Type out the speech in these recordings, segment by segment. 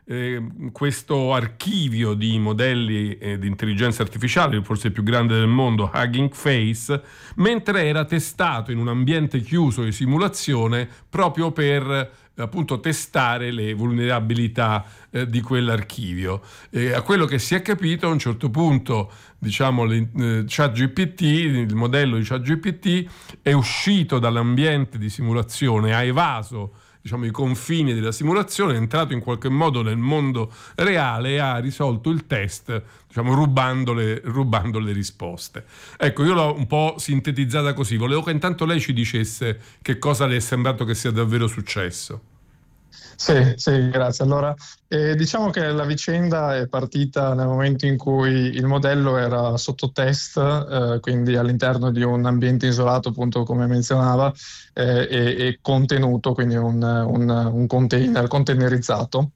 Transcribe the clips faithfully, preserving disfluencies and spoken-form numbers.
eh, questo archivio di modelli eh, di intelligenza artificiale, forse il più grande del mondo, Hugging Face, mentre era testato in un ambiente chiuso di simulazione proprio per appunto testare le vulnerabilità eh, di quell'archivio. E a quello che si è capito, a un certo punto, diciamo, eh, ChatGPT, il modello di ChatGPT è uscito dall'ambiente di simulazione, ha evaso, diciamo, i confini della simulazione, è entrato in qualche modo nel mondo reale e ha risolto il test, diciamo, rubando le, rubando le risposte. Ecco, io l'ho un po' sintetizzata così. Volevo che intanto lei ci dicesse che cosa le è sembrato che sia davvero successo. Sì, sì, grazie. Allora, eh, diciamo che la vicenda è partita nel momento in cui il modello era sotto test, eh, quindi all'interno di un ambiente isolato, appunto come menzionava, eh, e, e contenuto, quindi un, un, un container containerizzato.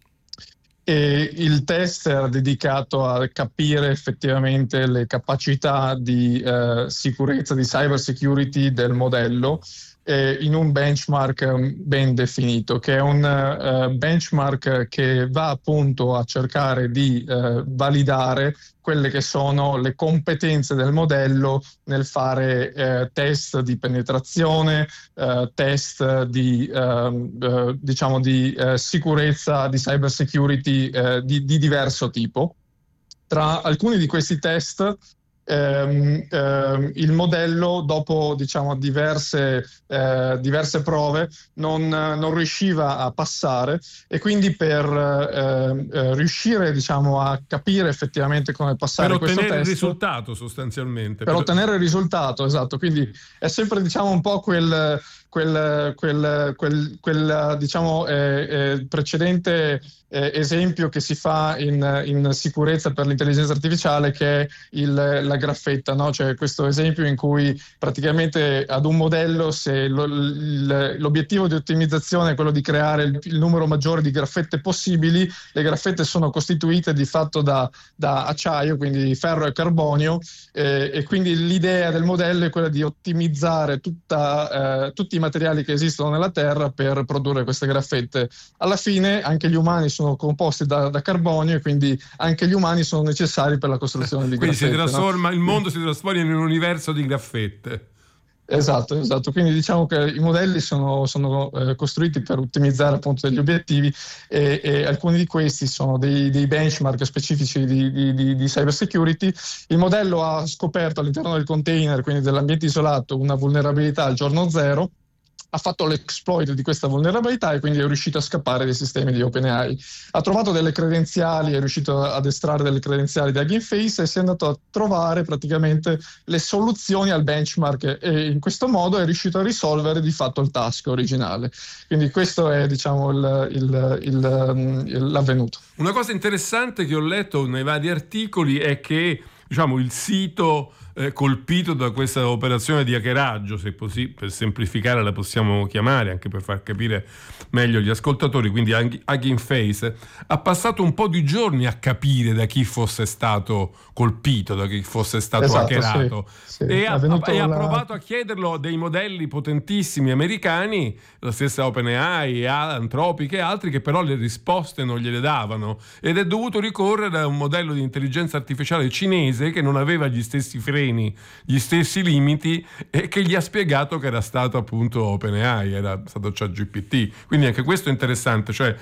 E il test era dedicato a capire effettivamente le capacità di eh, sicurezza, di cyber security del modello eh, in un benchmark ben definito, che è un uh, benchmark che va appunto a cercare di uh, validare quelle che sono le competenze del modello nel fare eh, test di penetrazione, eh, test di, eh, eh, diciamo di eh, sicurezza, di cyber security eh, di, di diverso tipo. Tra alcuni di questi test ehm, ehm, il modello, dopo diciamo diverse, eh, diverse prove, non, non riusciva a passare, e quindi per eh, eh, riuscire diciamo a capire effettivamente come passare per questo ottenere test, il risultato sostanzialmente. per Per... ottenere il risultato, esatto. Quindi è sempre diciamo un po' quel, quel, quel, quel, quel diciamo eh, eh, precedente eh, esempio che si fa in, in sicurezza per l'intelligenza artificiale, che è il, la graffetta, no? Cioè questo esempio in cui praticamente ad un modello, se lo, l'obiettivo di ottimizzazione è quello di creare il, il numero maggiore di graffette possibili, le graffette sono costituite di fatto da, da acciaio, quindi ferro e carbonio, eh, e quindi l'idea del modello è quella di ottimizzare tutta, eh, tutti i materiali che esistono nella Terra per produrre queste graffette. Alla fine anche gli umani sono composti da, da carbonio, e quindi anche gli umani sono necessari per la costruzione di quindi graffette. Si trasforma, no? Il mondo si trasforma in un universo di graffette. Esatto, esatto. Quindi diciamo che i modelli sono, sono eh, costruiti per ottimizzare appunto degli obiettivi, e, e alcuni di questi sono dei, dei benchmark specifici di, di, di, di cyber security. Il modello ha scoperto all'interno del container, quindi dell'ambiente isolato, una vulnerabilità al giorno zero, ha fatto l'exploit di questa vulnerabilità e quindi è riuscito a scappare dai sistemi di OpenAI. Ha trovato delle credenziali, è riuscito ad estrarre delle credenziali da Hugging Face e si è andato a trovare praticamente le soluzioni al benchmark, e in questo modo è riuscito a risolvere di fatto il task originale. Quindi questo è diciamo il, il, il, il, l'avvenuto. Una cosa interessante che ho letto nei vari articoli è che diciamo il sito eh, colpito da questa operazione di hackeraggio, se così per semplificare la possiamo chiamare, anche per far capire meglio gli ascoltatori, quindi Hugging Face, ha passato un po' di giorni a capire da chi fosse stato colpito, da chi fosse stato esatto, hackerato, sì, sì. e, ha, e la... ha provato a chiederlo a dei modelli potentissimi americani, la stessa OpenAI, Anthropic e altri, che però le risposte non gliele davano, ed è dovuto ricorrere a un modello di intelligenza artificiale cinese che non aveva gli stessi freni, gli stessi limiti, e che gli ha spiegato che era stato appunto OpenAI, era stato ChatGPT. Quindi anche questo è interessante, cioè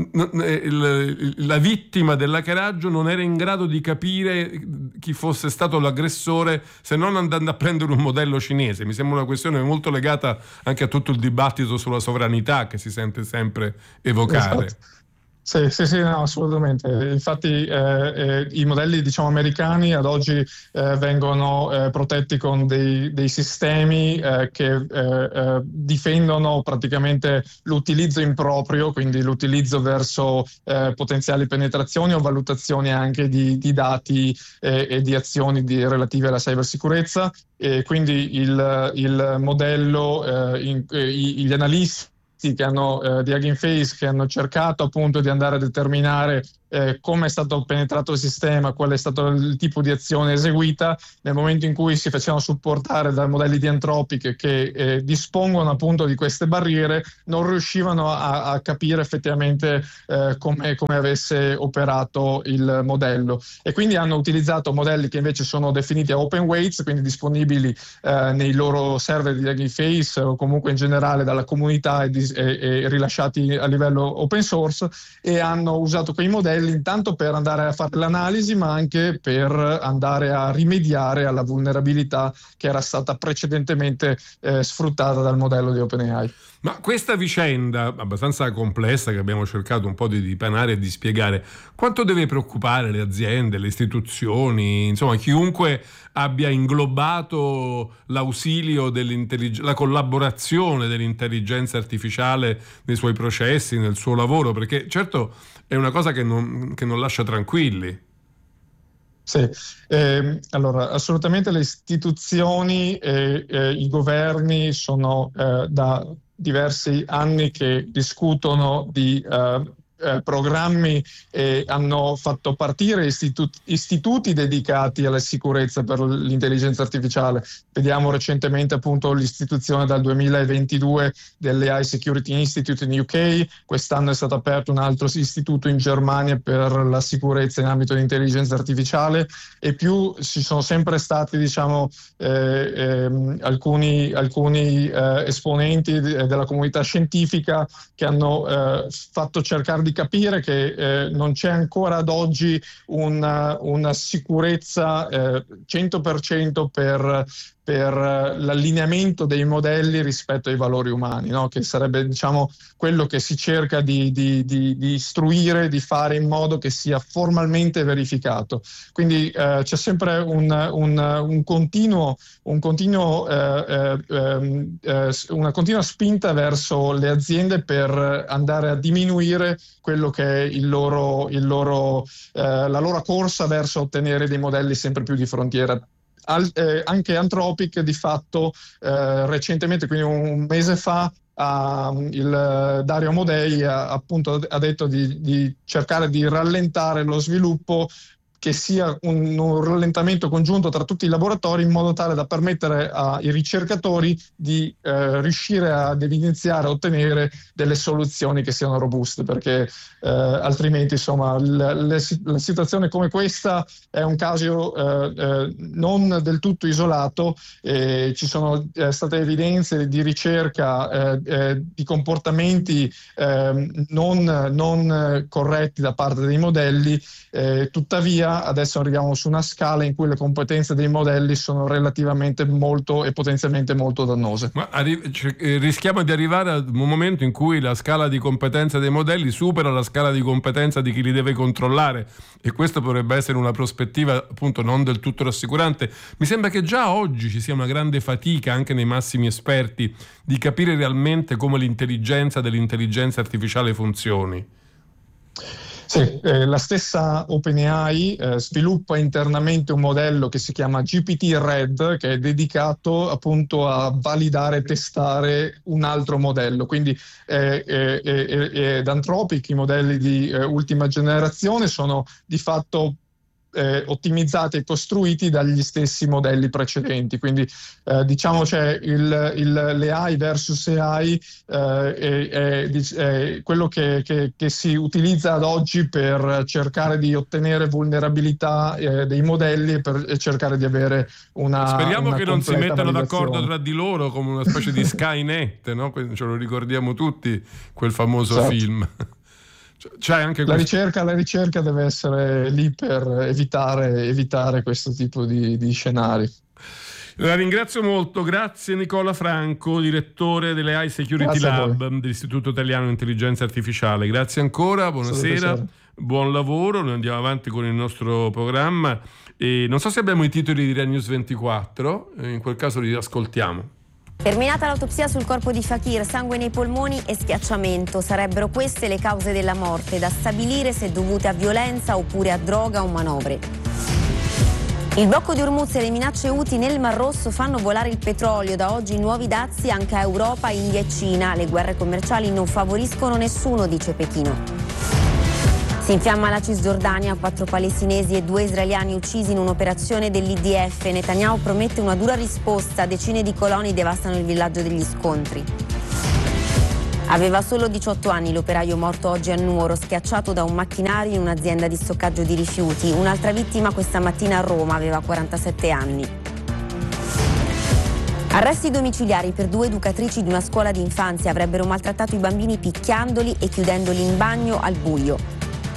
la vittima dell'hackeraggio non era in grado di capire chi fosse stato l'aggressore se non andando a prendere un modello cinese. Mi sembra una questione molto legata anche a tutto il dibattito sulla sovranità che si sente sempre evocare. Esatto. Sì, sì, sì, no, assolutamente. Infatti eh, eh, i modelli diciamo americani ad oggi eh, vengono eh, protetti con dei, dei sistemi eh, che eh, eh, difendono praticamente l'utilizzo improprio, quindi l'utilizzo verso eh, potenziali penetrazioni o valutazioni anche di, di dati eh, e di azioni di, relative alla cybersicurezza. E quindi il, il modello, eh, in, eh, gli analisti che hanno eh, di Hugging Face, che hanno cercato appunto di andare a determinare eh, come è stato penetrato il sistema, qual è stato il tipo di azione eseguita, nel momento in cui si facevano supportare da modelli di Anthropic che eh, dispongono appunto di queste barriere, non riuscivano a, a capire effettivamente eh, come, come avesse operato il modello, e quindi hanno utilizzato modelli che invece sono definiti a open weights, quindi disponibili eh, nei loro server di Hugging Face o comunque in generale dalla comunità e, dis- e, e rilasciati a livello open source, e hanno usato quei modelli intanto per andare a fare l'analisi, ma anche per andare a rimediare alla vulnerabilità che era stata precedentemente eh, sfruttata dal modello di OpenAI. Ma questa vicenda abbastanza complessa, che abbiamo cercato un po' di dipanare e di spiegare, quanto deve preoccupare le aziende, le istituzioni, insomma chiunque abbia inglobato l'ausilio dell'intelligenza, la collaborazione dell'intelligenza artificiale nei suoi processi, nel suo lavoro, perché certo è una cosa che non, che non lascia tranquilli. Sì, eh, allora assolutamente le istituzioni e eh, i governi sono eh, da diversi anni che discutono di eh, eh, programmi e hanno fatto partire istitu- istituti dedicati alla sicurezza per l'intelligenza artificiale. Vediamo recentemente appunto l'istituzione dal duemilaventidue dell'A I Security Institute in U K, quest'anno è stato aperto un altro istituto in Germania per la sicurezza in ambito di intelligenza artificiale, e più ci sono sempre stati diciamo eh, ehm, alcuni, alcuni eh, esponenti de- della comunità scientifica che hanno eh, fatto cercare di capire che eh, non c'è ancora ad oggi una, una sicurezza eh, cento per cento per per l'allineamento dei modelli rispetto ai valori umani, no? Che sarebbe diciamo quello che si cerca di, di, di, di istruire, di fare in modo che sia formalmente verificato. Quindi eh, c'è sempre un, un, un continuo, un continuo, eh, eh, eh, una continua spinta verso le aziende per andare a diminuire quello che è il loro, il loro, eh, la loro corsa verso ottenere dei modelli sempre più di frontiera. Al, eh, anche Anthropic di fatto eh, recentemente, quindi un mese fa, uh, il Dario Amodei ha, appunto ha detto di, di cercare di rallentare lo sviluppo, che sia un, un rallentamento congiunto tra tutti i laboratori, in modo tale da permettere ai ricercatori di eh, riuscire ad evidenziare, a ottenere delle soluzioni che siano robuste, perché eh, altrimenti insomma le, le, la situazione come questa è un caso eh, eh, non del tutto isolato, e ci sono eh, state evidenze di ricerca eh, eh, di comportamenti eh, non, non corretti da parte dei modelli, eh, tuttavia adesso arriviamo su una scala in cui le competenze dei modelli sono relativamente molto e potenzialmente molto dannose. Ma arri- cioè, rischiamo di arrivare ad un momento in cui la scala di competenza dei modelli supera la scala di competenza di chi li deve controllare, e questo potrebbe essere una prospettiva appunto non del tutto rassicurante. Mi sembra che già oggi ci sia una grande fatica anche nei massimi esperti di capire realmente come l'intelligenza dell'intelligenza artificiale funzioni. Sì, eh, la stessa OpenAI eh, sviluppa internamente un modello che si chiama G P T Red, che è dedicato appunto a validare e testare un altro modello. Quindi eh, eh, eh, ed Anthropic, i modelli di eh, ultima generazione, sono di fatto Eh, ottimizzati e costruiti dagli stessi modelli precedenti. Quindi eh, diciamo c'è il, il, le A I versus A I, eh, è, è, è quello che, che, che si utilizza ad oggi per cercare di ottenere vulnerabilità eh, dei modelli e per cercare di avere una speriamo una che non si mettano d'accordo validazione. tra di loro come una specie di Skynet, no? Ce lo ricordiamo tutti, quel famoso Certo. film. C'è anche La questo. ricerca, la ricerca deve essere lì per evitare, evitare questo tipo di, di scenari. La ringrazio molto, grazie Nicola Franco, direttore delle A I Security Grazie a Lab voi. dell'Istituto Italiano di Intelligenza Artificiale. Grazie ancora, buonasera, buon lavoro, noi andiamo avanti con il nostro programma e non so se abbiamo i titoli di Rai News ventiquattro, in quel caso li ascoltiamo. Terminata l'autopsia sul corpo di Fakir, sangue nei polmoni e schiacciamento. Sarebbero queste le cause della morte, da stabilire se dovute a violenza oppure a droga o manovre. Il blocco di Hormuz e le minacce Houthi nel Mar Rosso fanno volare il petrolio. Da oggi nuovi dazi anche a Europa, India e Cina. Le guerre commerciali non favoriscono nessuno, dice Pechino. Si infiamma la Cisgiordania, quattro palestinesi e due israeliani uccisi in un'operazione dell'I D F. Netanyahu promette una dura risposta, decine di coloni devastano il villaggio degli scontri. Aveva solo diciotto anni l'operaio morto oggi a Nuoro, schiacciato da un macchinario in un'azienda di stoccaggio di rifiuti. Un'altra vittima questa mattina a Roma, aveva quarantasette anni. Arresti domiciliari per due educatrici di una scuola di infanzia, avrebbero maltrattato i bambini picchiandoli e chiudendoli in bagno al buio.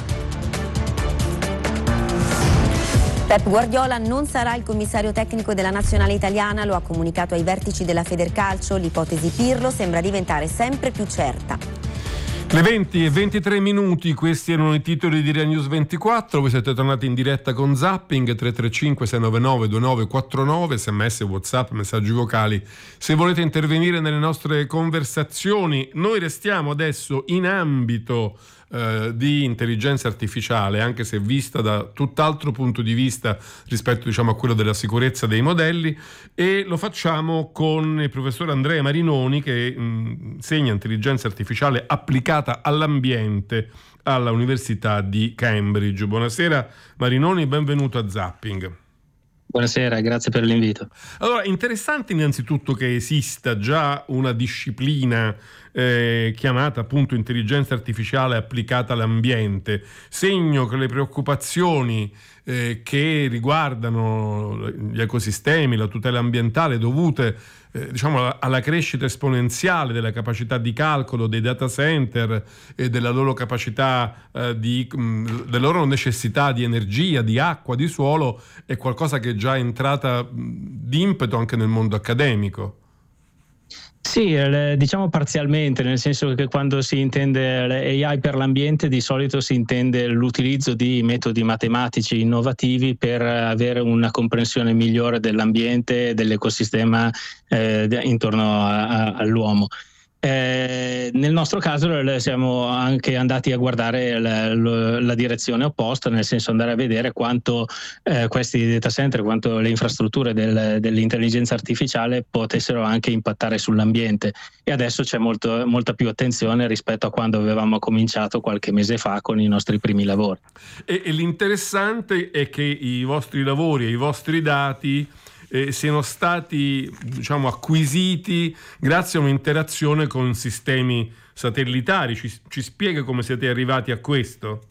Pep Guardiola non sarà il commissario tecnico della nazionale italiana, lo ha comunicato ai vertici della Federcalcio. L'ipotesi Pirlo sembra diventare sempre più certa. Le venti e ventitré minuti, questi erano i titoli di Rai News ventiquattro. Voi siete tornati in diretta con Zapping. Tre tre cinque sei nove nove due nove quattro nove, sms, whatsapp, messaggi vocali se volete intervenire nelle nostre conversazioni. Noi restiamo adesso in ambito eh, di intelligenza artificiale, anche se vista da tutt'altro punto di vista rispetto, diciamo, a quello della sicurezza dei modelli, e lo facciamo con il professor Andrea Marinoni, che mh, insegna intelligenza artificiale applicata all'ambiente alla Università di Cambridge. Buonasera Marinoni, benvenuto a Zapping. Buonasera, grazie per l'invito. Allora, interessante innanzitutto che esista già una disciplina eh, chiamata appunto intelligenza artificiale applicata all'ambiente, segno che le preoccupazioni eh, che riguardano gli ecosistemi, la tutela ambientale dovute eh, diciamo alla crescita esponenziale della capacità di calcolo dei data center e della loro capacità eh, di mh, della loro necessità di energia, di acqua, di suolo, è qualcosa che è già entrata d'impeto anche nel mondo accademico. Sì, diciamo parzialmente, nel senso che quando si intende A I per l'ambiente di solito si intende l'utilizzo di metodi matematici innovativi per avere una comprensione migliore dell'ambiente e dell'ecosistema eh, intorno a, a, all'uomo. Eh, nel nostro caso siamo anche andati a guardare la, la, la direzione opposta, nel senso andare a vedere quanto eh, questi data center, quanto le infrastrutture del, dell'intelligenza artificiale potessero anche impattare sull'ambiente, e adesso c'è molto, molta più attenzione rispetto a quando avevamo cominciato qualche mese fa con i nostri primi lavori. E, e l'interessante è che i vostri lavori e i vostri dati Eh, siano stati, diciamo, acquisiti grazie a un'interazione con sistemi satellitari. Ci, ci spiega come siete arrivati a questo?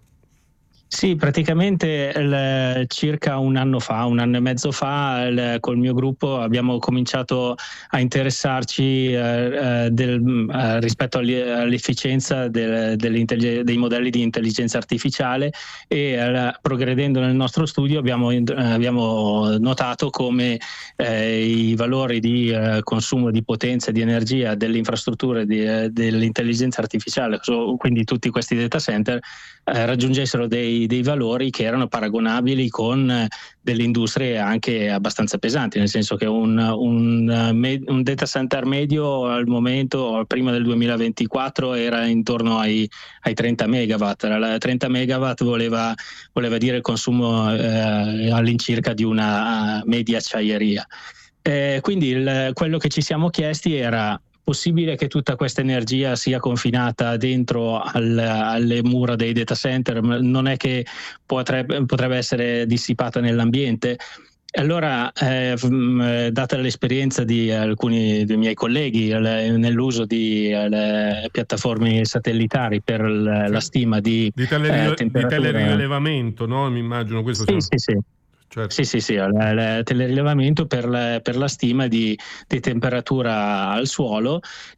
Sì, praticamente il, circa un anno fa, un anno e mezzo fa, il, col mio gruppo abbiamo cominciato a interessarci eh, del, eh, rispetto all'efficienza del, dei modelli di intelligenza artificiale, e eh, progredendo nel nostro studio abbiamo, eh, abbiamo notato come eh, i valori di eh, consumo di potenza e di energia delle infrastrutture di, eh, dell'intelligenza artificiale, quindi tutti questi data center, eh, raggiungessero dei dei valori che erano paragonabili con delle industrie anche abbastanza pesanti, nel senso che un, un, un data center medio al momento, prima del duemilaventiquattro, era intorno ai, ai trenta megawatt. La trenta megawatt voleva, voleva dire il consumo eh, all'incirca di una media acciaieria. Eh, quindi il, quello che ci siamo chiesti era: possibile che tutta questa energia sia confinata dentro al, alle mura dei data center? Non è che potrebbe, potrebbe essere dissipata nell'ambiente? Allora, eh, data l'esperienza di alcuni dei miei colleghi nell'uso di le piattaforme satellitari per la stima di, di, tele, eh, di telerilevamento, no? Mi immagino questo. Sì, sia... sì, sì. Certo. Sì, sì, sì, il telerilevamento per la, per la stima di, di temperatura al suolo,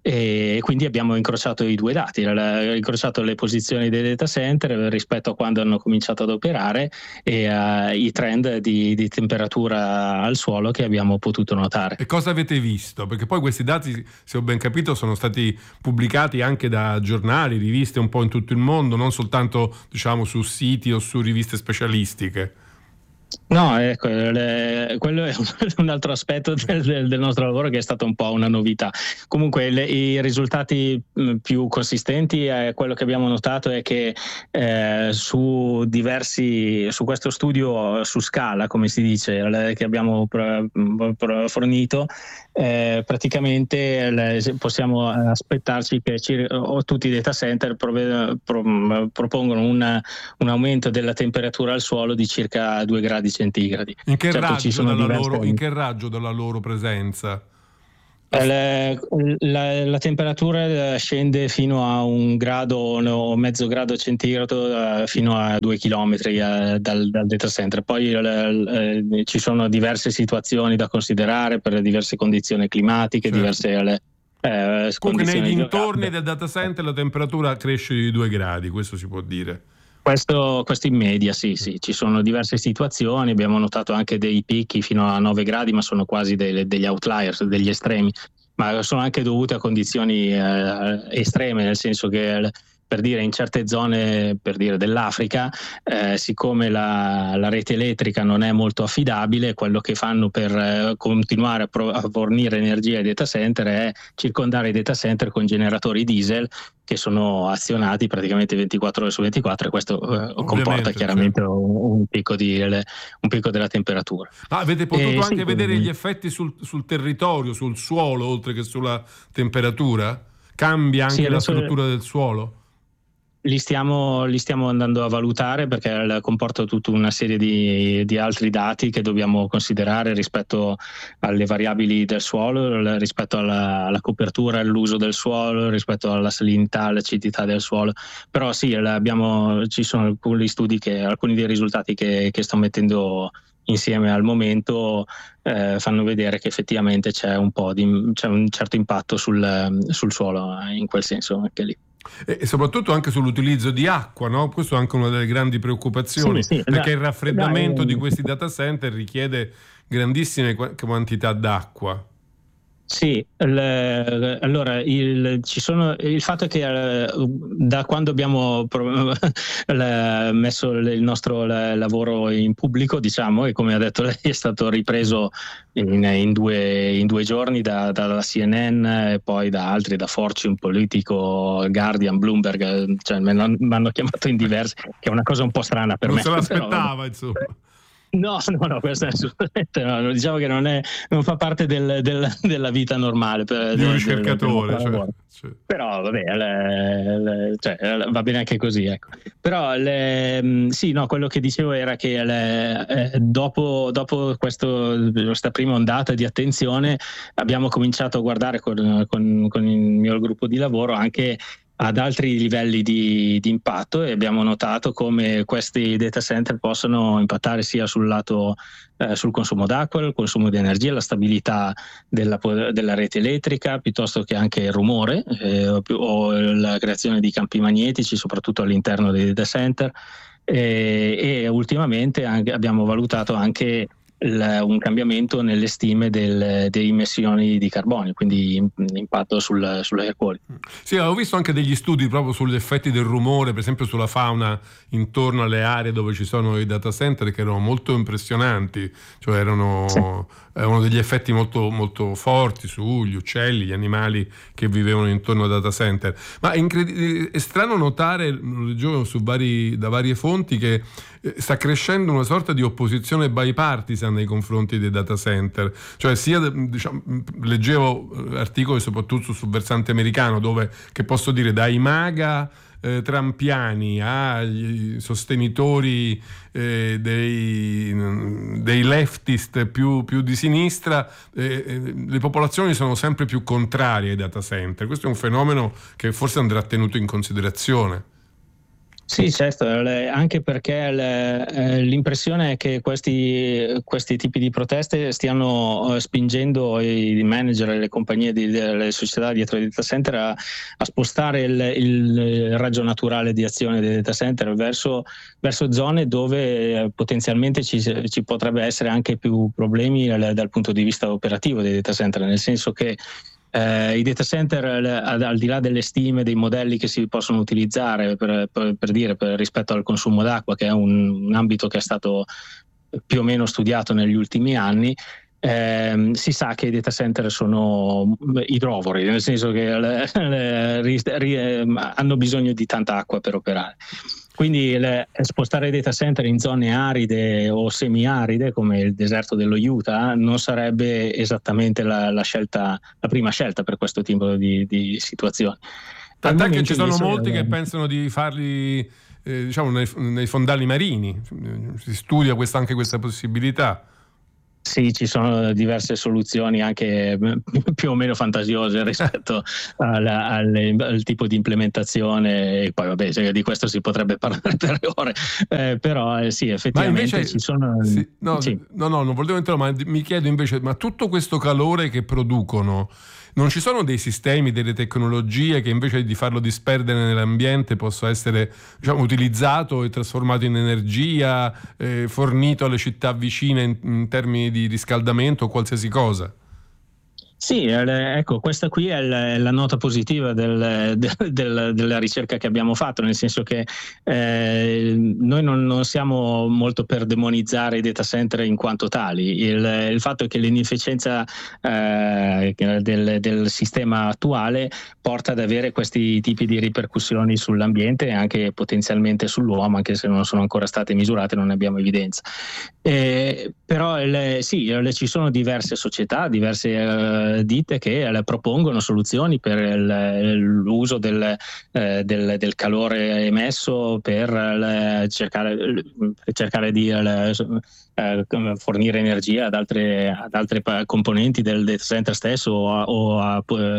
e quindi abbiamo incrociato i due dati, incrociato le posizioni dei data center rispetto a quando hanno cominciato ad operare e uh, i trend di, di temperatura al suolo che abbiamo potuto notare. E cosa avete visto? Perché poi questi dati, se ho ben capito, sono stati pubblicati anche da giornali, riviste un po' in tutto il mondo, non soltanto, diciamo, su siti o su riviste specialistiche. No, ecco, le, quello è un, un altro aspetto del, del, del nostro lavoro che è stata un po' una novità. Comunque le, i risultati mh, più consistenti, eh, quello che abbiamo notato è che eh, su diversi, su questo studio su scala, come si dice, le, che abbiamo pro, pro, fornito, eh, praticamente le, possiamo aspettarci che ci, o tutti i data center prove, pro, propongono una, un aumento della temperatura al suolo di circa due gradi centigradi. In che, certo, raggio, dalla diverse... loro, in che raggio della loro presenza? La, la, la temperatura scende fino a un grado o mezzo grado centigrado uh, fino a due chilometri uh, dal, dal data center. Poi uh, uh, ci sono diverse situazioni da considerare per diverse condizioni climatiche, certo. diverse le, uh, Comunque nei dintorni geografiche. del data center la temperatura cresce di due gradi, questo si può dire. Questo, questo in media, sì, sì, ci sono diverse situazioni, abbiamo notato anche dei picchi fino a nove gradi, ma sono quasi dei, degli outliers, degli estremi, ma sono anche dovute a condizioni eh, estreme, nel senso che per dire in certe zone, per dire dell'Africa, eh, siccome la, la rete elettrica non è molto affidabile, quello che fanno per eh, continuare a, pro- a fornire energia ai data center è circondare i data center con generatori diesel che sono azionati praticamente ventiquattro ore su ventiquattro, e questo eh, comporta chiaramente certo. un, un, picco di, le, un picco della temperatura. Ah, avete potuto e, anche sì, vedere quindi... gli effetti sul, sul territorio, sul suolo, oltre che sulla temperatura? Cambia anche sì, la struttura del suolo? Li stiamo, li stiamo andando a valutare perché comporta tutta una serie di, di altri dati che dobbiamo considerare rispetto alle variabili del suolo, rispetto alla, alla copertura e all'uso del suolo, rispetto alla salinità, all'acidità del suolo. Però sì, abbiamo, ci sono alcuni studi, che, alcuni dei risultati che, che sto mettendo insieme al momento eh, fanno vedere che effettivamente c'è un po' di, c'è un certo impatto sul, sul suolo, in quel senso anche lì. E soprattutto anche sull'utilizzo di acqua, no? Questo è anche una delle grandi preoccupazioni, sì, sì, perché da, il raffreddamento da, di questi data center richiede grandissime quantità d'acqua. Sì, l- allora il, ci sono, il fatto è che uh, da quando abbiamo pro- l- messo il nostro l- lavoro in pubblico, diciamo, e come ha detto lei è stato ripreso in, in, due, in due giorni da, dalla C N N e poi da altri, da Fortune, Politico, Guardian, Bloomberg, cioè mi hanno chiamato in diversi, che è una cosa un po' strana per non me. Non se l'aspettava, però, insomma. No, no, no, questo è assolutamente no. Diciamo che non, è, non fa parte del, del, della vita normale per, di un del, ricercatore. Del, del cioè, cioè. Però vabbè, le, le, cioè, va bene anche così, ecco. Però le, sì, no, quello che dicevo era che le, eh, dopo, dopo questo, questa prima ondata di attenzione abbiamo cominciato a guardare con, con, con il mio gruppo di lavoro anche ad altri livelli di, di impatto, e abbiamo notato come questi data center possono impattare sia sul lato eh, sul consumo d'acqua, il consumo di energia, la stabilità della, della rete elettrica, piuttosto che anche il rumore eh, o, o la creazione di campi magnetici, soprattutto all'interno dei data center, e, e ultimamente anche, abbiamo valutato anche un cambiamento nelle stime del, delle emissioni di carbonio, quindi impatto sul, sull'air quality. Sì, avevo visto anche degli studi proprio sugli effetti del rumore, per esempio sulla fauna intorno alle aree dove ci sono i data center, che erano molto impressionanti, cioè erano, sì. erano degli effetti molto, molto forti sugli uccelli, gli animali che vivevano intorno ai data center. Ma è, incred- è strano notare, lo leggevo su vari, da varie fonti, che sta crescendo una sorta di opposizione bipartisan nei confronti dei data center, cioè sia diciamo, leggevo articoli soprattutto sul versante americano, dove, che posso dire, dai MAGA eh, trampiani agli sostenitori eh, dei, dei leftist più, più di sinistra, eh, eh, le popolazioni sono sempre più contrarie ai data center. Questo è un fenomeno che forse andrà tenuto in considerazione. Sì, certo, anche perché l'impressione è che questi, questi tipi di proteste stiano spingendo i manager e le compagnie, di, le società dietro i data center a, a spostare il, il raggio naturale di azione dei data center verso, verso zone dove potenzialmente ci, ci potrebbe essere anche più problemi dal punto di vista operativo dei data center, nel senso che Eh, i data center, al, al di là delle stime, dei modelli che si possono utilizzare per, per, per dire per, rispetto al consumo d'acqua, che è un, un ambito che è stato più o meno studiato negli ultimi anni, eh, si sa che i data center sono idrovori, nel senso che le, le, ri, ri, hanno bisogno di tanta acqua per operare. Quindi le, spostare i data center in zone aride o semi-aride come il deserto dello Utah non sarebbe esattamente la, la, scelta, la prima scelta per questo tipo di, di situazioni. Tant'è che ci sono molti che pensano di farli eh, diciamo nei, nei fondali marini, si studia questa, anche questa possibilità. Sì, ci sono diverse soluzioni anche più o meno fantasiose rispetto al, al, al tipo di implementazione, e poi vabbè, di questo si potrebbe parlare per ore, eh, però eh, sì, effettivamente ma invece, ci sono... Sì, no, sì. no, no, non volevo entrare, ma mi chiedo invece, ma tutto questo calore che producono, non ci sono dei sistemi, delle tecnologie che invece di farlo disperdere nell'ambiente possa essere, diciamo, utilizzato e trasformato in energia, eh, fornito alle città vicine in, in termini di riscaldamento o qualsiasi cosa? Sì, ecco, questa qui è la, la nota positiva del, del, del, della ricerca che abbiamo fatto, nel senso che eh, noi non, non siamo molto per demonizzare i data center in quanto tali. Il, il fatto è che l'inefficienza eh, del, del sistema attuale porta ad avere questi tipi di ripercussioni sull'ambiente e anche potenzialmente sull'uomo, anche se non sono ancora state misurate, non ne abbiamo evidenza. Eh, però il, sì, ci sono diverse società, diverse eh, ditte che le propongono soluzioni per il, l'uso del, eh, del, del calore emesso per le, cercare, cercare di le, eh, fornire energia ad altre, ad altre componenti del data center stesso o a, o a,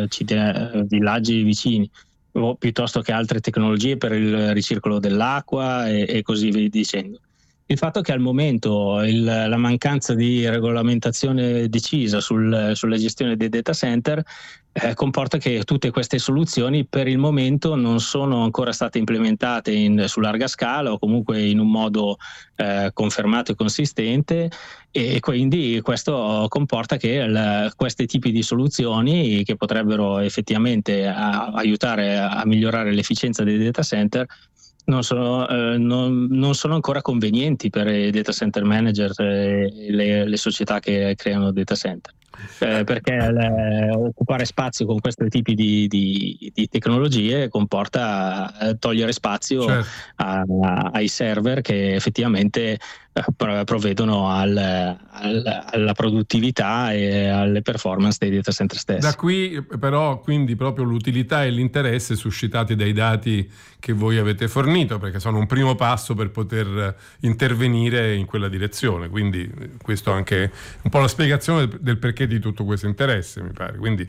a villaggi vicini, o piuttosto che altre tecnologie per il ricircolo dell'acqua e, e così via dicendo. Il fatto che al momento il, la mancanza di regolamentazione decisa sul, sulla gestione dei data center eh, comporta che tutte queste soluzioni per il momento non sono ancora state implementate in, su larga scala o comunque in un modo eh, confermato e consistente, e quindi questo comporta che il, questi tipi di soluzioni che potrebbero effettivamente a, aiutare a migliorare l'efficienza dei data center Non sono, eh, non, non sono ancora convenienti per i data center manager e le, le società che creano data center, eh, perché le, occupare spazio con questi tipi di, di, di tecnologie comporta eh, togliere spazio certo. a, a, ai server che effettivamente eh, provvedono al, al, alla produttività e alle performance dei data center stessi. Da qui però quindi proprio l'utilità e l'interesse suscitati dai dati che voi avete fornito, perché sono un primo passo per poter intervenire in quella direzione, quindi questo anche un po' la spiegazione del perché di tutto questo interesse, mi pare, quindi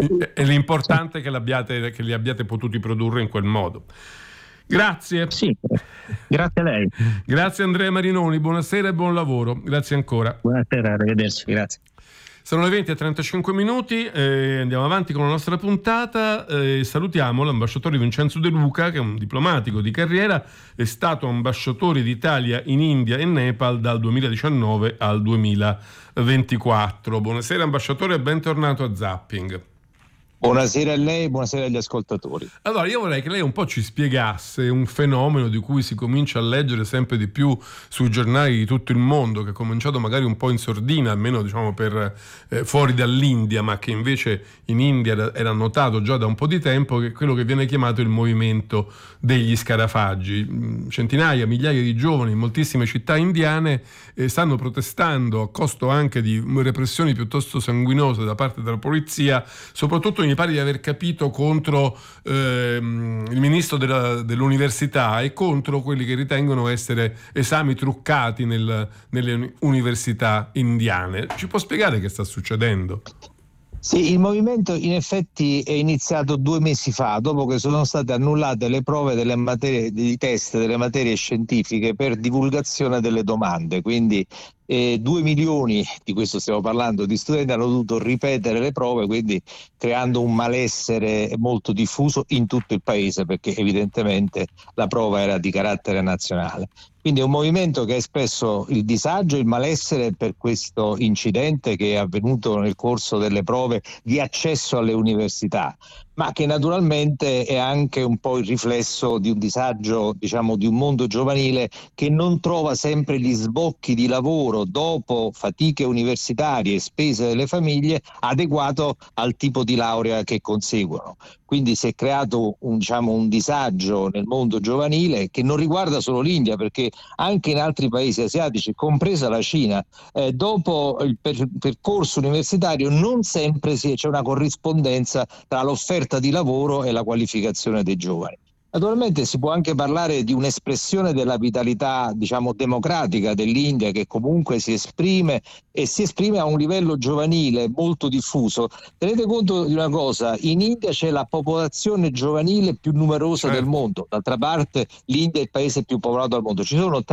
è l'importante che l'abbiate, che li abbiate potuti produrre in quel modo. Grazie. Sì, grazie a lei. Grazie Andrea Marinoni, buonasera e buon lavoro, grazie ancora. Buonasera, arrivederci, grazie. Sono le venti e trentacinque minuti, eh, andiamo avanti con la nostra puntata, eh, salutiamo l'ambasciatore Vincenzo De Luca, che è un diplomatico di carriera, è stato ambasciatore d'Italia in India e Nepal dal duemiladiciannove al duemilaventiquattro. Buonasera ambasciatore e bentornato a Zapping. Buonasera a lei, buonasera agli ascoltatori. Allora, io vorrei che lei un po' ci spiegasse un fenomeno di cui si comincia a leggere sempre di più sui giornali di tutto il mondo, che è cominciato magari un po' in sordina, almeno diciamo per eh, fuori dall'India, ma che invece in India era, era notato già da un po' di tempo, che è quello che viene chiamato il movimento degli scarafaggi. Centinaia, migliaia di giovani in moltissime città indiane eh, stanno protestando a costo anche di repressioni piuttosto sanguinose da parte della polizia, soprattutto in mi pare di aver capito contro ehm, il ministro della, dell'università e contro quelli che ritengono essere esami truccati nel, nelle università indiane. Ci può spiegare che sta succedendo? Sì, il movimento in effetti è iniziato due mesi fa, dopo che sono state annullate le prove delle materie di test delle materie scientifiche per divulgazione delle domande, quindi e due milioni, di questo stiamo parlando, di studenti hanno dovuto ripetere le prove, quindi creando un malessere molto diffuso in tutto il paese, perché evidentemente la prova era di carattere nazionale. Quindi è un movimento che ha espresso il disagio e il malessere per questo incidente che è avvenuto nel corso delle prove di accesso alle università, ma che naturalmente è anche un po' il riflesso di un disagio, diciamo, di un mondo giovanile che non trova sempre gli sbocchi di lavoro dopo fatiche universitarie e spese delle famiglie adeguato al tipo di laurea che conseguono. Quindi si è creato un, diciamo, un disagio nel mondo giovanile che non riguarda solo l'India, perché anche in altri paesi asiatici, compresa la Cina, eh, dopo il per- percorso universitario non sempre si, c'è una corrispondenza tra l'offerta di lavoro e la qualificazione dei giovani. Naturalmente si può anche parlare di un'espressione della vitalità, diciamo, democratica dell'India, che comunque si esprime e si esprime a un livello giovanile molto diffuso. Tenete conto di una cosa: in India c'è la popolazione giovanile più numerosa certo. del mondo. D'altra parte l'India è il paese più popolato al mondo. Ci sono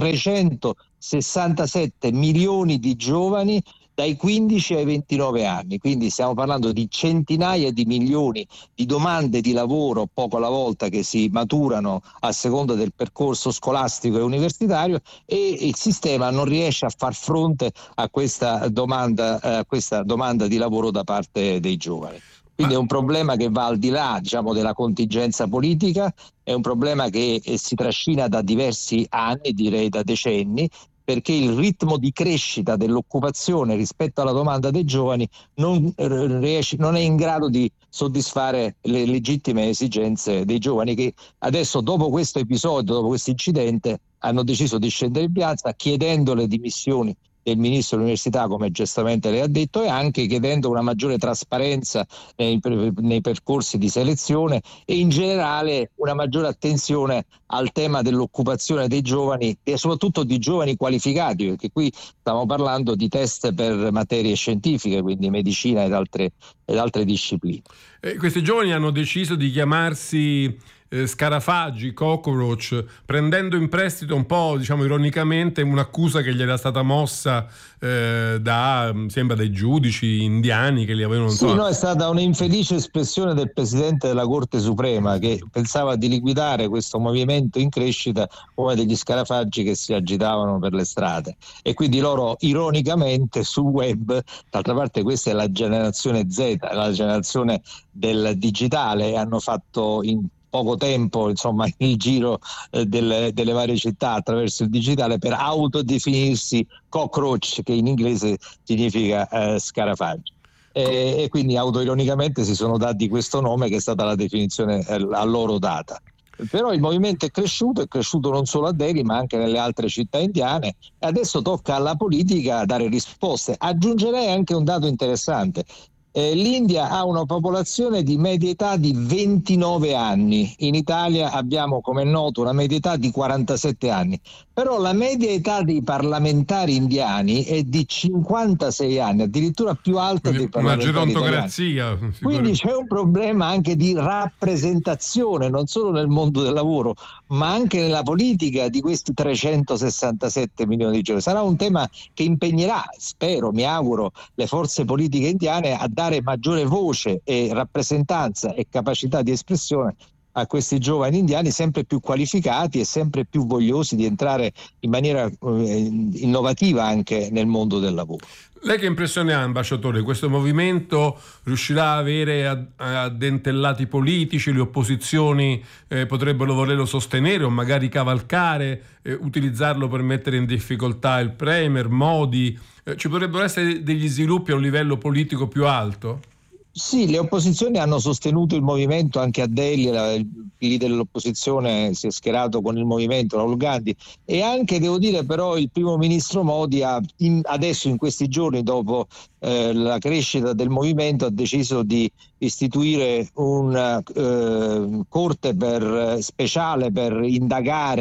trecentosessantasette milioni di giovani dai quindici ai ventinove anni, quindi stiamo parlando di centinaia di milioni di domande di lavoro poco alla volta che si maturano a seconda del percorso scolastico e universitario, e il sistema non riesce a far fronte a questa domanda, a questa domanda di lavoro da parte dei giovani. Quindi è un problema che va al di là, diciamo, della contingenza politica, è un problema che si trascina da diversi anni, direi da decenni, perché il ritmo di crescita dell'occupazione rispetto alla domanda dei giovani non, riesce, non è in grado di soddisfare le legittime esigenze dei giovani, che adesso, dopo questo episodio, dopo questo incidente, hanno deciso di scendere in piazza chiedendo le dimissioni del ministro dell'università, come giustamente lei ha detto, e anche chiedendo una maggiore trasparenza nei, nei percorsi di selezione e in generale una maggiore attenzione al tema dell'occupazione dei giovani e soprattutto di giovani qualificati, perché qui stiamo parlando di test per materie scientifiche, quindi medicina ed altre, ed altre discipline. Eh, questi giovani hanno deciso di chiamarsi Eh, scarafaggi, cockroach, prendendo in prestito un po', diciamo ironicamente, un'accusa che gli era stata mossa eh, da, sembra, dai giudici indiani che li avevano... Sì, no, è stata un'infelice espressione del Presidente della Corte Suprema, che pensava di liquidare questo movimento in crescita come degli scarafaggi che si agitavano per le strade, e quindi loro ironicamente sul web, d'altra parte questa è la generazione Z, la generazione del digitale, hanno fatto in poco tempo, insomma, il giro eh, delle, delle varie città attraverso il digitale per autodefinirsi cockroach, che in inglese significa eh, scarafaggio. E, e quindi autoironicamente si sono dati questo nome, che è stata la definizione eh, a loro data. Però il movimento è cresciuto, è cresciuto non solo a Delhi ma anche nelle altre città indiane, e adesso tocca alla politica dare risposte. Aggiungerei anche un dato interessante. Eh, L'India ha una popolazione di media età di ventinove anni, in Italia abbiamo, come è noto, una media età di quarantasette anni, però la media età dei parlamentari indiani è di cinquantasei anni, addirittura più alta dei parlamentari italiani. Una gerontocrazia. Quindi c'è un problema anche di rappresentazione, non solo nel mondo del lavoro, ma anche nella politica, di questi trecentosessantasette milioni di giovani. Sarà un tema che impegnerà, spero, mi auguro, le forze politiche indiane a dare maggiore voce e rappresentanza e capacità di espressione a questi giovani indiani sempre più qualificati e sempre più vogliosi di entrare in maniera eh, innovativa anche nel mondo del lavoro. Lei che impressione ha, ambasciatore? Questo movimento riuscirà a avere addentellati politici? Le opposizioni eh, potrebbero volerlo sostenere o magari cavalcare, eh, utilizzarlo per mettere in difficoltà il premier Modi? Eh, ci potrebbero essere degli sviluppi a un livello politico più alto? Sì, le opposizioni hanno sostenuto il movimento anche a Delhi, la, il leader dell'opposizione si è schierato con il movimento, Rahul Gandhi, e anche, devo dire, però il primo ministro Modi ha in, adesso in questi giorni, dopo eh, la crescita del movimento, ha deciso di istituire una eh, corte per, speciale per indagare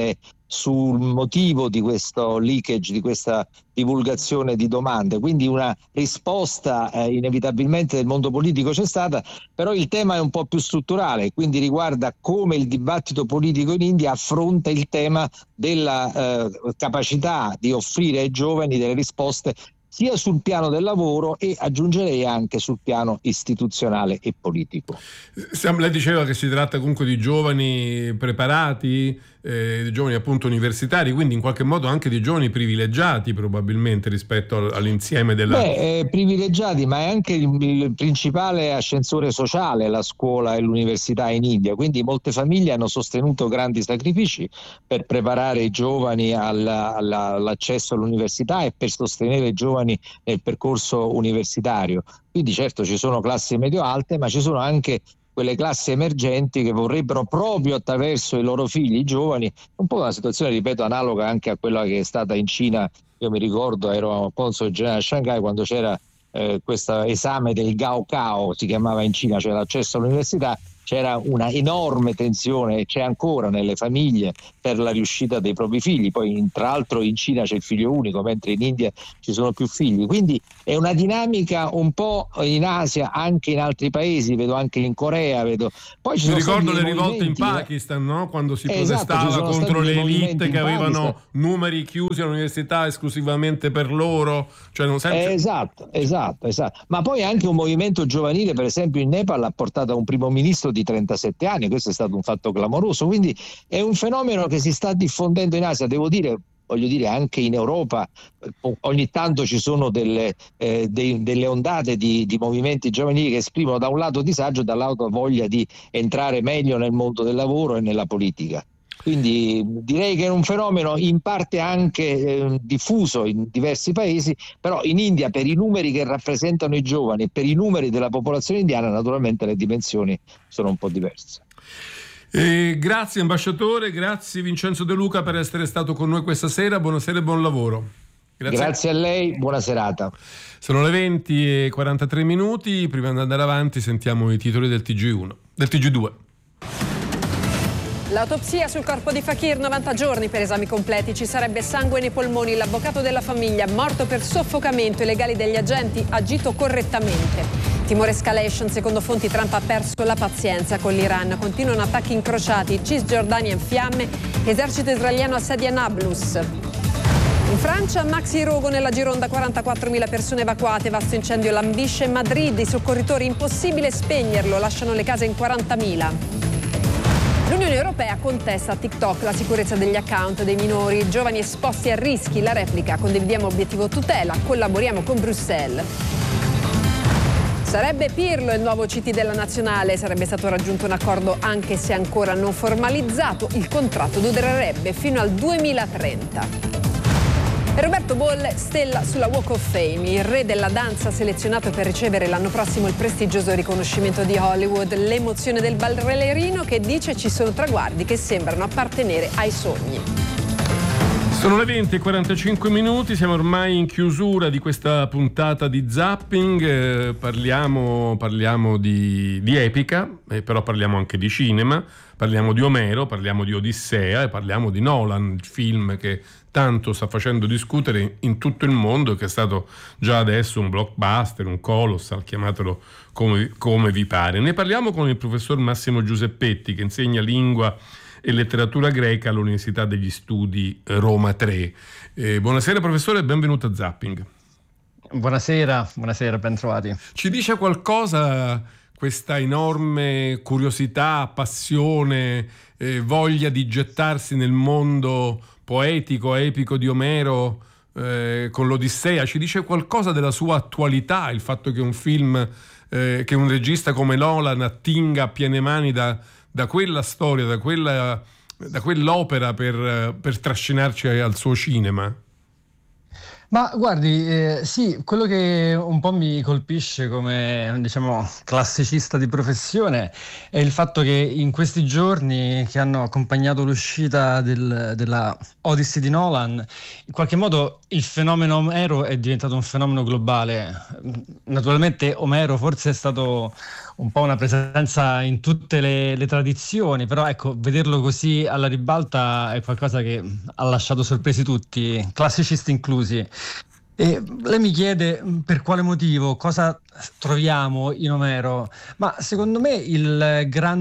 sul motivo di questo leakage, di questa divulgazione di domande, quindi una risposta eh, inevitabilmente del mondo politico c'è stata, però il tema è un po' più strutturale, quindi riguarda come il dibattito politico in India affronta il tema della eh, capacità di offrire ai giovani delle risposte sia sul piano del lavoro e aggiungerei anche sul piano istituzionale e politico. Lei diceva che si tratta comunque di giovani preparati, eh, di giovani appunto universitari, quindi in qualche modo anche di giovani privilegiati probabilmente rispetto all'insieme della... Beh, eh, privilegiati, ma è anche il, il principale ascensore sociale la scuola e l'università in India, quindi molte famiglie hanno sostenuto grandi sacrifici per preparare i giovani alla, alla, all'accesso all'università e per sostenere i giovani nel percorso universitario. Quindi certo ci sono classi medio-alte, ma ci sono anche quelle classi emergenti che vorrebbero proprio attraverso i loro figli, i giovani, un po' una situazione, ripeto, analoga anche a quella che è stata in Cina. Io mi ricordo, ero console generale a Shanghai quando c'era eh, questo esame del Gaokao, si chiamava in Cina, cioè l'accesso all'università. C'era una enorme tensione, c'è ancora nelle famiglie per la riuscita dei propri figli. Poi tra l'altro in Cina c'è il figlio unico, mentre in India ci sono più figli. Quindi è una dinamica un po' in Asia, anche in altri paesi, vedo anche in Corea. Vedo. Poi ci Mi sono ricordo le rivolte in eh. Pakistan, no? Quando si esatto, protestava contro le elite che avevano Pakistan. numeri chiusi all'università esclusivamente per loro. Cioè non sempre... eh, esatto, esatto, esatto. Ma poi anche un movimento giovanile, per esempio in Nepal, ha portato a un primo ministro di trentasette anni, questo è stato un fatto clamoroso, quindi è un fenomeno che si sta diffondendo in Asia, devo dire, voglio dire anche in Europa, ogni tanto ci sono delle, eh, dei, delle ondate di, di movimenti giovanili che esprimono da un lato disagio e dall'altro voglia di entrare meglio nel mondo del lavoro e nella politica. Quindi direi che è un fenomeno in parte anche eh, diffuso in diversi paesi, però in India, per i numeri che rappresentano i giovani e per i numeri della popolazione indiana, naturalmente le dimensioni sono un po' diverse. Eh, grazie ambasciatore, grazie Vincenzo De Luca per essere stato con noi questa sera, buonasera e buon lavoro. Grazie, grazie a lei, buona serata. Sono le venti e quarantatré minuti, prima di andare avanti sentiamo i titoli del T G uno, del T G due. L'autopsia sul corpo di Fakir, novanta giorni per esami completi, ci sarebbe sangue nei polmoni, l'avvocato della famiglia morto per soffocamento, i legali degli agenti agito correttamente. Timore escalation, secondo fonti Trump ha perso la pazienza con l'Iran, continuano attacchi incrociati, Cisgiordania in fiamme, esercito israeliano assedia Nablus. In Francia, maxi rogo nella Gironda, quarantaquattromila persone evacuate, vasto incendio lambisce Madrid, i soccorritori impossibile spegnerlo, lasciano le case in quarantamila. L'Unione Europea contesta a TikTok la sicurezza degli account dei minori, giovani esposti a rischi, la replica, condividiamo obiettivo tutela, collaboriamo con Bruxelles. Sarebbe Pirlo il nuovo C T della Nazionale, sarebbe stato raggiunto un accordo anche se ancora non formalizzato, il contratto durerebbe fino al duemilatrenta. Roberto Bolle, stella sulla Walk of Fame, il re della danza selezionato per ricevere l'anno prossimo il prestigioso riconoscimento di Hollywood, l'emozione del ballerino che dice ci sono traguardi che sembrano appartenere ai sogni. Sono le venti e quarantacinque minuti, siamo ormai in chiusura di questa puntata di Zapping, eh, parliamo, parliamo di, di epica, eh, però parliamo anche di cinema, parliamo di Omero, parliamo di Odissea e parliamo di Nolan, il film che tanto sta facendo discutere in tutto il mondo, che è stato già adesso un blockbuster, un colossal, chiamatelo come, come vi pare. Ne parliamo con il professor Massimo Giuseppetti, che insegna lingua e letteratura greca all'Università degli Studi Roma tre. Eh, buonasera professore e benvenuto a Zapping. Buonasera, buonasera, ben trovati. Ci dice qualcosa questa enorme curiosità, passione, eh, voglia di gettarsi nel mondo poetico, epico di Omero eh, con l'Odissea? Ci dice qualcosa della sua attualità, il fatto che un film, eh, che un regista come Nolan attinga a piene mani da, da quella storia, da, quella, da quell'opera per, per trascinarci al suo cinema? Ma guardi, eh, sì, quello che un po' mi colpisce come, diciamo, classicista di professione è il fatto che in questi giorni che hanno accompagnato l'uscita del, della Odyssey di Nolan, in qualche modo il fenomeno Omero è diventato un fenomeno globale. Naturalmente Omero forse è stato un po' una presenza in tutte le, le tradizioni, però ecco, vederlo così alla ribalta è qualcosa che ha lasciato sorpresi tutti, classicisti inclusi. E lei mi chiede per quale motivo, cosa troviamo in Omero, ma secondo me il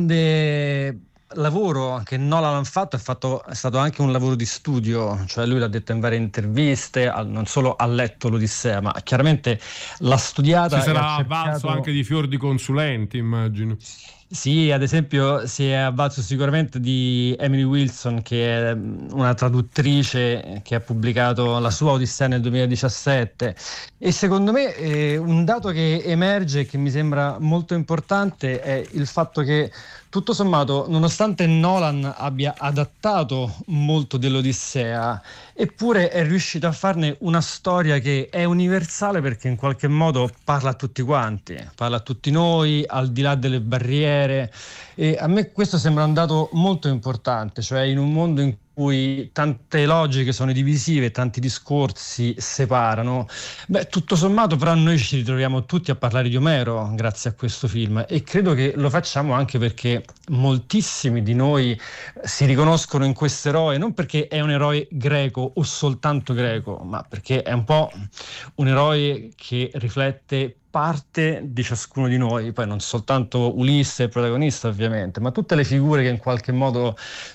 grande lavoro che Nolan ha fatto è, fatto è stato anche un lavoro di studio, cioè lui l'ha detto in varie interviste, non solo ha letto l'Odissea, ma chiaramente l'ha studiata. Si sarà cercato... avvalso anche di fior di consulenti, immagino. Sì, ad esempio si è avvalso sicuramente di Emily Wilson, che è una traduttrice che ha pubblicato la sua Odissea nel duemiladiciassette, e secondo me eh, un dato che emerge e che mi sembra molto importante è il fatto che tutto sommato, nonostante Nolan abbia adattato molto dell'Odissea, eppure è riuscito a farne una storia che è universale, perché in qualche modo parla a tutti quanti, parla a tutti noi, al di là delle barriere, e a me questo sembra un dato molto importante, cioè in un mondo in cui tante logiche sono divisive, tanti discorsi separano, beh, tutto sommato però noi ci ritroviamo tutti a parlare di Omero grazie a questo film, e credo che lo facciamo anche perché moltissimi di noi si riconoscono in questo eroe, non perché è un eroe greco o soltanto greco, ma perché è un po' un eroe che riflette parte di ciascuno di noi, poi non soltanto Ulisse, il protagonista ovviamente, ma tutte le figure che in qualche modo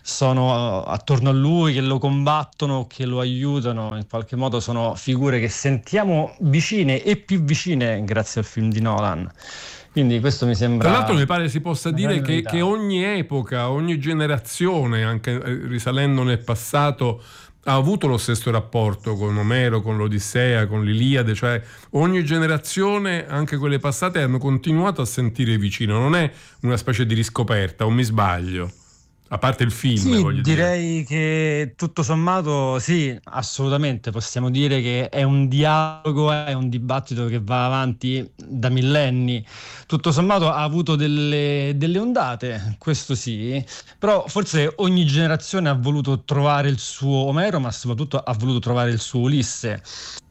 sono attorno a lui, che lo combattono, che lo aiutano, in qualche modo sono figure che sentiamo vicine e più vicine grazie al film di Nolan. Quindi questo mi sembra... Tra l'altro mi pare si possa dire che, che ogni epoca, ogni generazione, anche risalendo nel passato, ha avuto lo stesso rapporto con Omero, con l'Odissea, con l'Iliade, cioè ogni generazione, anche quelle passate, hanno continuato a sentire vicino, non è una specie di riscoperta, o mi sbaglio? A parte il film, sì, voglio direi dire. che tutto sommato sì, assolutamente, possiamo dire che è un dialogo, è un dibattito che va avanti da millenni. Tutto sommato ha avuto delle, delle ondate, questo sì, però forse ogni generazione ha voluto trovare il suo Omero, ma soprattutto ha voluto trovare il suo Ulisse.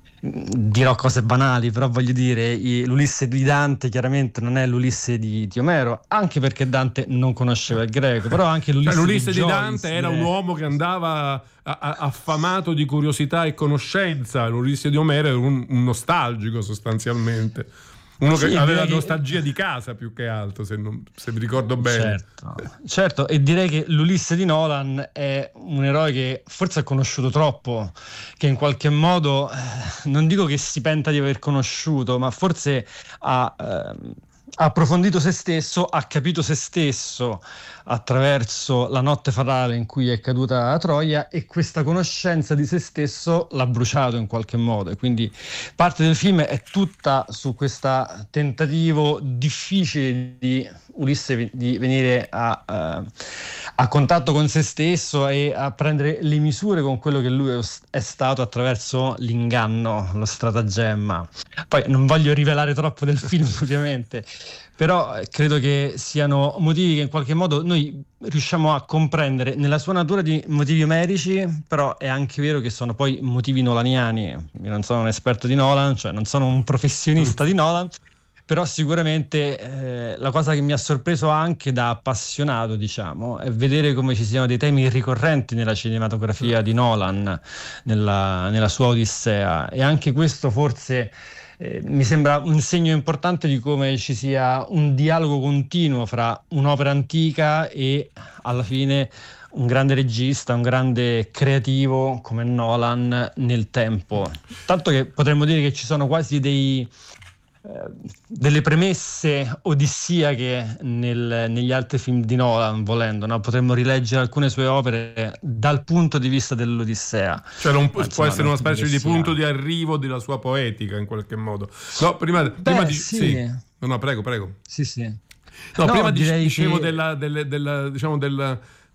Dirò cose banali, però voglio dire, l'Ulisse di Dante chiaramente non è l'Ulisse di, di Omero, anche perché Dante non conosceva il greco, però anche l'Ulisse, cioè, l'Ulisse di, di Joyce, Dante era è... un uomo che andava a, a, affamato di curiosità e conoscenza. L'Ulisse di Omero era un, un nostalgico sostanzialmente, uno che sì, aveva che... nostalgia di casa più che altro, se, non, se mi ricordo bene. Certo, certo, e direi che l'Ulisse di Nolan è un eroe che forse ha conosciuto troppo, che in qualche modo, eh, non dico che si penta di aver conosciuto, ma forse ha... Eh, ha approfondito se stesso, ha capito se stesso attraverso la notte fatale in cui è caduta a Troia, e questa conoscenza di se stesso l'ha bruciato in qualche modo, e quindi parte del film è tutta su questo tentativo difficile di Ulisse di venire a, a, a contatto con se stesso e a prendere le misure con quello che lui è stato attraverso l'inganno, lo stratagemma. Poi non voglio rivelare troppo del film ovviamente, però credo che siano motivi che in qualche modo noi riusciamo a comprendere nella sua natura di motivi omerici, però è anche vero che sono poi motivi nolaniani. Io non sono un esperto di Nolan, cioè non sono un professionista di Nolan, però sicuramente eh, la cosa che mi ha sorpreso anche da appassionato, diciamo, è vedere come ci siano dei temi ricorrenti nella cinematografia di Nolan, nella, nella sua Odissea, e anche questo forse eh, mi sembra un segno importante di come ci sia un dialogo continuo fra un'opera antica e alla fine un grande regista, un grande creativo come Nolan nel tempo. Tanto che potremmo dire che ci sono quasi dei... delle premesse odissiache nel, negli altri film di Nolan, volendo, no? Potremmo rileggere alcune sue opere dal punto di vista dell'Odissea, cioè non può, può essere una specie di punto di arrivo della sua poetica in qualche modo. No, prima, Beh, prima di sì. sì. No, no, prego, prego. Sì, sì. No, no, prima dicevo che... della, della, della, diciamo della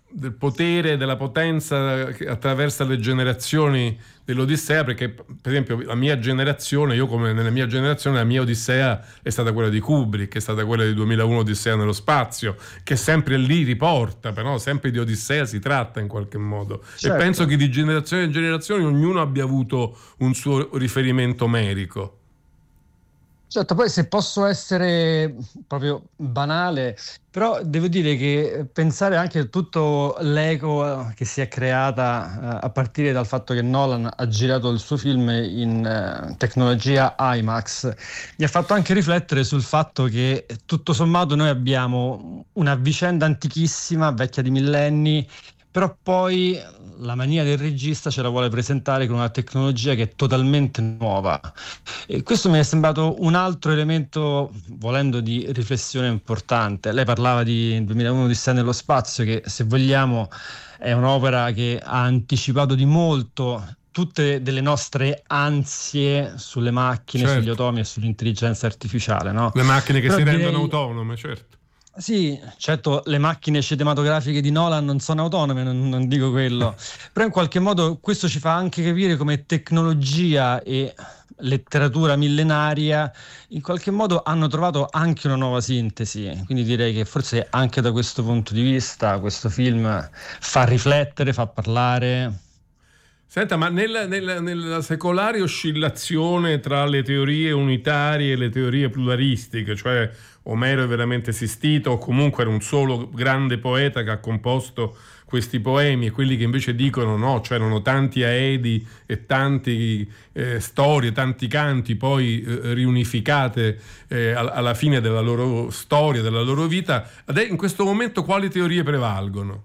del potere, della potenza che attraversa le generazioni dell'Odissea, perché per esempio la mia generazione, io come nella mia generazione, la mia Odissea è stata quella di Kubrick, è stata quella di duemilauno Odissea nello spazio, che sempre lì riporta, però sempre di Odissea si tratta in qualche modo. Certo. E penso che di generazione in generazione ognuno abbia avuto un suo riferimento omerico. Certo, poi se posso essere proprio banale, però devo dire che pensare anche a tutto l'eco che si è creata uh, a partire dal fatto che Nolan ha girato il suo film in uh, tecnologia IMAX mi ha fatto anche riflettere sul fatto che tutto sommato noi abbiamo una vicenda antichissima, vecchia di millenni, però poi la mania del regista ce la vuole presentare con una tecnologia che è totalmente nuova. E questo mi è sembrato un altro elemento, volendo, di riflessione importante. Lei parlava di duemilauno Odissea nello spazio, che se vogliamo è un'opera che ha anticipato di molto tutte delle nostre ansie sulle macchine, certo, sugli automi e sull'intelligenza artificiale, no? Le macchine che però si direi... rendono autonome, certo. Sì, certo, le macchine cinematografiche di Nolan non sono autonome, non, non dico quello, però in qualche modo questo ci fa anche capire come tecnologia e letteratura millenaria in qualche modo hanno trovato anche una nuova sintesi, quindi direi che forse anche da questo punto di vista questo film fa riflettere, fa parlare. Senta, ma nella, nella, nella secolare oscillazione tra le teorie unitarie e le teorie pluralistiche, cioè Omero è veramente esistito o comunque era un solo grande poeta che ha composto questi poemi, e quelli che invece dicono no, c'erano tanti aedi e tanti eh, storie, tanti canti poi eh, riunificate eh, alla fine della loro storia, della loro vita, in questo momento quali teorie prevalgono?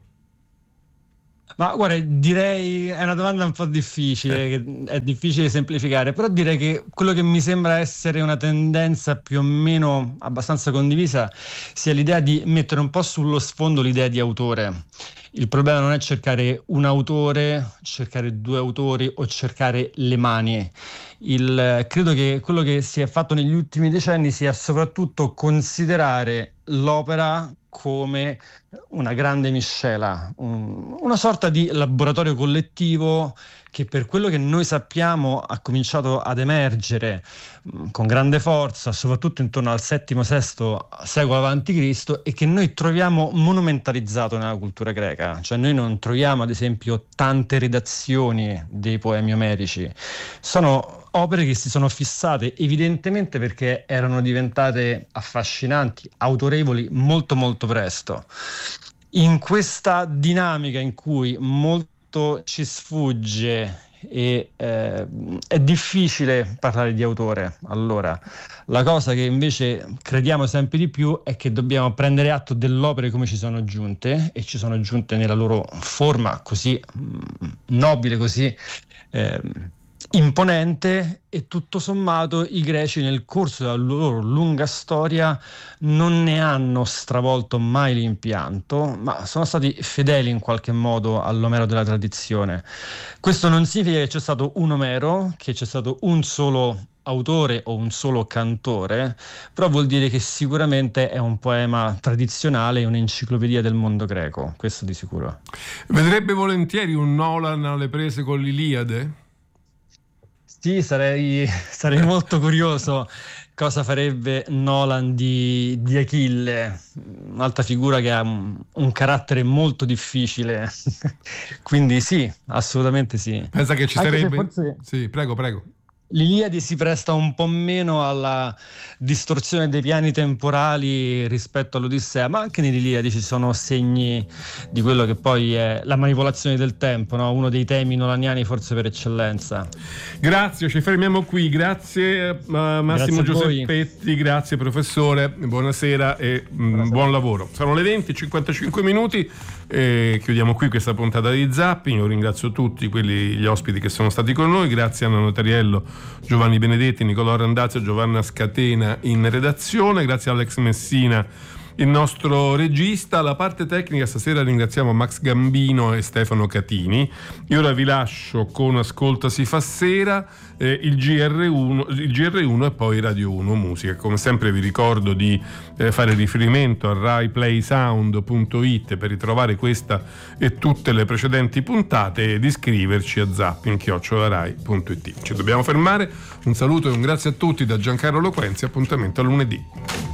Ma guarda, direi, è una domanda un po' difficile, che è difficile semplificare, però direi che quello che mi sembra essere una tendenza più o meno abbastanza condivisa sia l'idea di mettere un po' sullo sfondo l'idea di autore. Il problema non è cercare un autore, cercare due autori o cercare le mani. Il, credo che quello che si è fatto negli ultimi decenni sia soprattutto considerare l'opera come una grande miscela, un, una sorta di laboratorio collettivo che per quello che noi sappiamo ha cominciato ad emergere mh, con grande forza, soprattutto intorno al settimo sesto secolo avanti Cristo, e che noi troviamo monumentalizzato nella cultura greca. Cioè noi non troviamo ad esempio tante redazioni dei poemi omerici, sono opere che si sono fissate evidentemente perché erano diventate affascinanti, autorevoli molto molto presto. In questa dinamica in cui molto ci sfugge e eh, è difficile parlare di autore, allora la cosa che invece crediamo sempre di più è che dobbiamo prendere atto delle opere come ci sono giunte, e ci sono giunte nella loro forma così mh, nobile, così eh, imponente, e tutto sommato i greci nel corso della loro lunga storia non ne hanno stravolto mai l'impianto, ma sono stati fedeli in qualche modo all'Omero della tradizione. Questo non significa che c'è stato un Omero, che c'è stato un solo autore o un solo cantore, però vuol dire che sicuramente è un poema tradizionale e un'enciclopedia del mondo greco, questo di sicuro. Vedrebbe volentieri un Nolan alle prese con l'Iliade? Sì, sarei, sarei molto curioso cosa farebbe Nolan di, di Achille, un'altra figura che ha un, un carattere molto difficile. Quindi sì, assolutamente sì. Pensa che ci Anche sarebbe... forse... Sì, prego, prego. L'Iliade si presta un po' meno alla distorsione dei piani temporali rispetto all'Odissea, ma anche nell'Iliade ci sono segni di quello che poi è la manipolazione del tempo, no? Uno dei temi nolaniani forse per eccellenza. Grazie, ci fermiamo qui. Grazie uh, Massimo grazie Giuseppetti, grazie professore, buonasera e buonasera. Buon lavoro. Sono le venti e cinquantacinque minuti e chiudiamo qui questa puntata di Zapping. Io ringrazio tutti quelli, gli ospiti che sono stati con noi, grazie a Anna Notariello, Giovanni Benedetti, Nicolò Randazzo e Giovanna Scatena in redazione, grazie a Alex Messina il nostro regista. La parte tecnica stasera ringraziamo Max Gambino e Stefano Catini. Io ora vi lascio con Ascolta si fa sera, eh, il G R uno, il G R uno e poi Radio uno Musica. Come sempre vi ricordo di eh, fare riferimento a rai play sound punto it per ritrovare questa e tutte le precedenti puntate e di iscriverci a zapping chiocciola rai punto it. Ci dobbiamo fermare. Un saluto e un grazie a tutti da Giancarlo Loquenzi. Appuntamento a lunedì.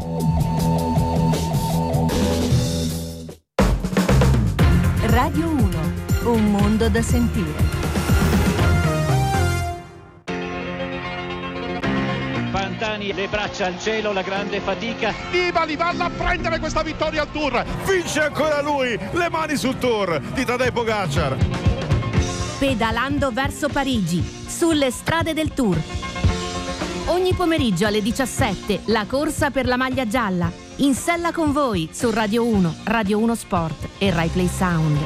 Radio uno, un mondo da sentire. Pantani, le braccia al cielo, la grande fatica. Nibali va a prendere questa vittoria al Tour. Vince ancora lui, le mani sul Tour di Tadej Pogačar. Pedalando verso Parigi, sulle strade del Tour. Ogni pomeriggio alle diciassette, la corsa per la maglia gialla. In sella con voi su Radio uno, Radio uno Sport e Rai Play Sound.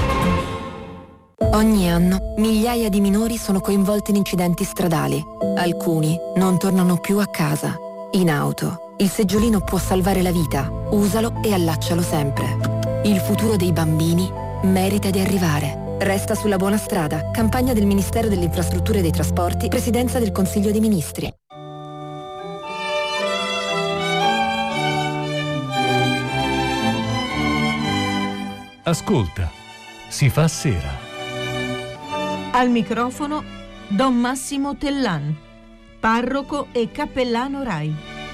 Ogni anno migliaia di minori sono coinvolti in incidenti stradali. Alcuni non tornano più a casa. In auto, il seggiolino può salvare la vita. Usalo e allaccialo sempre. Il futuro dei bambini merita di arrivare. Resta sulla buona strada. Campagna del Ministero delle Infrastrutture e dei Trasporti, Presidenza del Consiglio dei Ministri. Ascolta, si fa sera. Al microfono Don Massimo Tellan, parroco e cappellano Rai.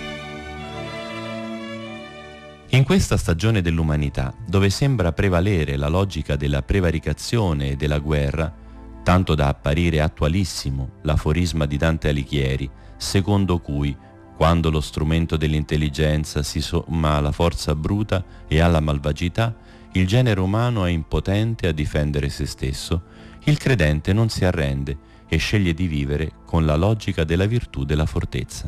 In questa stagione dell'umanità, dove sembra prevalere la logica della prevaricazione e della guerra, tanto da apparire attualissimo l'aforisma di Dante Alighieri, secondo cui, quando lo strumento dell'intelligenza si somma alla forza bruta e alla malvagità, il genere umano è impotente a difendere se stesso, il credente non si arrende e sceglie di vivere con la logica della virtù della fortezza.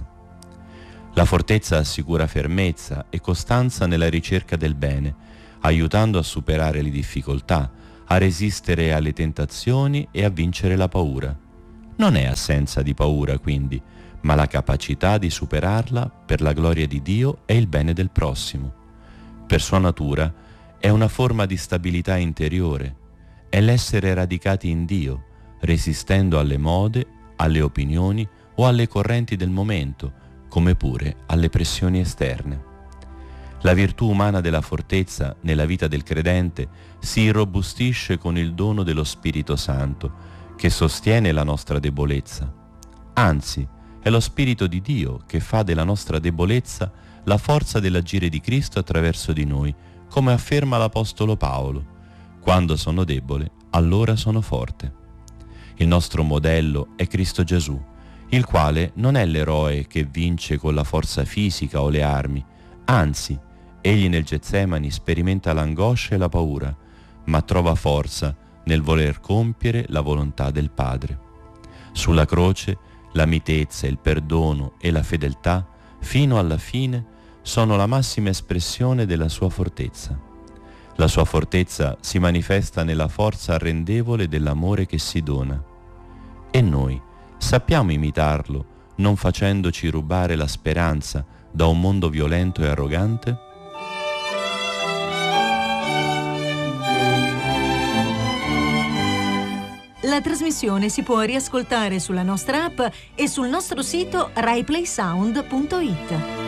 La fortezza assicura fermezza e costanza nella ricerca del bene, aiutando a superare le difficoltà, a resistere alle tentazioni e a vincere la paura. Non è assenza di paura, quindi, ma la capacità di superarla per la gloria di Dio e il bene del prossimo. Per sua natura, è una forma di stabilità interiore, è l'essere radicati in Dio, resistendo alle mode, alle opinioni o alle correnti del momento, come pure alle pressioni esterne. La virtù umana della fortezza nella vita del credente si irrobustisce con il dono dello Spirito Santo, che sostiene la nostra debolezza. Anzi, è lo Spirito di Dio che fa della nostra debolezza la forza dell'agire di Cristo attraverso di noi, come afferma l'Apostolo Paolo: quando sono debole, allora sono forte. Il nostro modello è Cristo Gesù, il quale non è l'eroe che vince con la forza fisica o le armi, anzi, egli nel Getsemani sperimenta l'angoscia e la paura, ma trova forza nel voler compiere la volontà del Padre. Sulla croce, la mitezza, il perdono e la fedeltà, fino alla fine, sono la massima espressione della sua fortezza. La sua fortezza si manifesta nella forza arrendevole dell'amore che si dona. E noi sappiamo imitarlo, non facendoci rubare la speranza da un mondo violento e arrogante? La trasmissione si può riascoltare sulla nostra app e sul nostro sito rai play sound punto it.